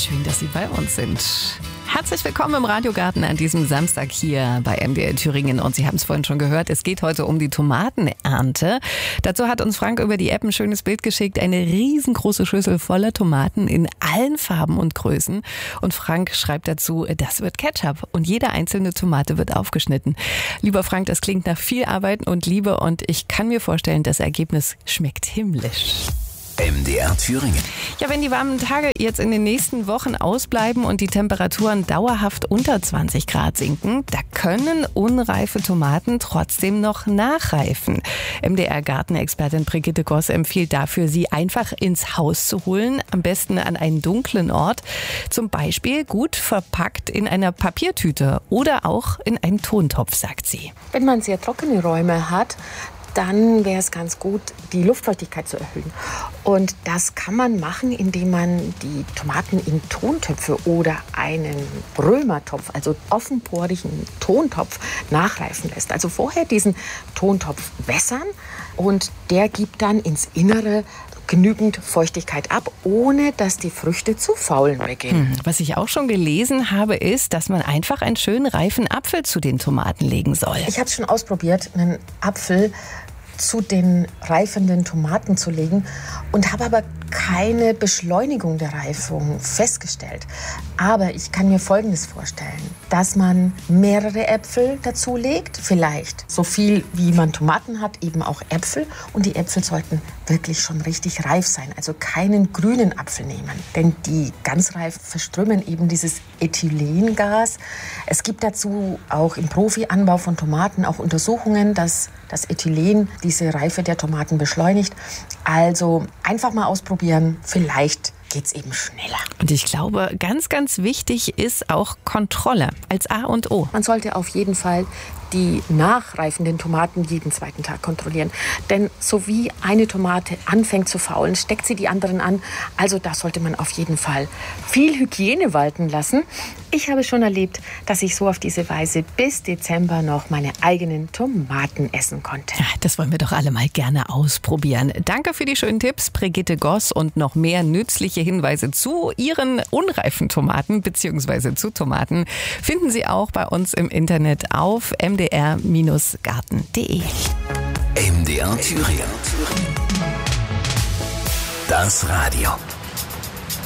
Schön, dass Sie bei uns sind. Herzlich willkommen im Radiogarten an diesem Samstag hier bei MDR Thüringen. Und Sie haben es vorhin schon gehört, es geht heute um die Tomatenernte. Dazu hat uns Frank über die App ein schönes Bild geschickt. Eine riesengroße Schüssel voller Tomaten in allen Farben und Größen. Und Frank schreibt dazu, das wird Ketchup. Und jede einzelne Tomate wird aufgeschnitten. Lieber Frank, das klingt nach viel Arbeit und Liebe. Und ich kann mir vorstellen, das Ergebnis schmeckt himmlisch. MDR Thüringen. Ja, wenn die warmen Tage jetzt in den nächsten Wochen ausbleiben und die Temperaturen dauerhaft unter 20 Grad sinken, da können unreife Tomaten trotzdem noch nachreifen. MDR-Gartenexpertin Brigitte Goss empfiehlt dafür, sie einfach ins Haus zu holen, am besten an einen dunklen Ort, zum Beispiel gut verpackt in einer Papiertüte oder auch in einen Tontopf, sagt sie. Wenn man sehr trockene Räume hat, dann wäre es ganz gut, die Luftfeuchtigkeit zu erhöhen. Und das kann man machen, indem man die Tomaten in Tontöpfe oder einen Römertopf, also offenporigen Tontopf, nachreifen lässt. Also vorher diesen Tontopf wässern und der gibt dann ins Innere genügend Feuchtigkeit ab, ohne dass die Früchte zu faulen beginnen. Was ich auch schon gelesen habe, ist, dass man einfach einen schönen reifen Apfel zu den Tomaten legen soll. Ich habe es schon ausprobiert, einen Apfel zu den reifenden Tomaten zu legen und habe aber keine Beschleunigung der Reifung festgestellt. Aber ich kann mir Folgendes vorstellen, dass man mehrere Äpfel dazu legt, vielleicht so viel wie man Tomaten hat, eben auch Äpfel. Und die Äpfel sollten wirklich schon richtig reif sein, also keinen grünen Apfel nehmen. Denn die ganz reif verströmen eben dieses Ethylengas. Es gibt dazu auch im Profi-Anbau von Tomaten auch Untersuchungen, dass das Ethylen diese Reife der Tomaten beschleunigt. Also einfach mal ausprobieren, vielleicht geht's eben schneller. Und ich glaube, ganz, ganz wichtig ist auch Kontrolle als A und O. Man sollte auf jeden Fall die nachreifenden Tomaten jeden zweiten Tag kontrollieren. Denn so wie eine Tomate anfängt zu faulen, steckt sie die anderen an. Also da sollte man auf jeden Fall viel Hygiene walten lassen. Ich habe schon erlebt, dass ich so auf diese Weise bis Dezember noch meine eigenen Tomaten essen konnte. Ja, das wollen wir doch alle mal gerne ausprobieren. Danke für die schönen Tipps, Brigitte Goss, und noch mehr nützliche Hinweise zu Ihren unreifen Tomaten bzw. zu Tomaten finden Sie auch bei uns im Internet auf mdr-garten.de. MDR Thüringen. Das Radio.